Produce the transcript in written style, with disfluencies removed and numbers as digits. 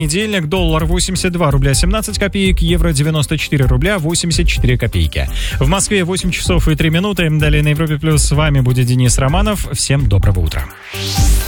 Понедельник, доллар 82 рубля 17 копеек, евро 94 рубля 84 копейки. В Москве 8 часов и 3 минуты. Далее на Европе Плюс с вами будет Денис Романов. Всем доброго утра.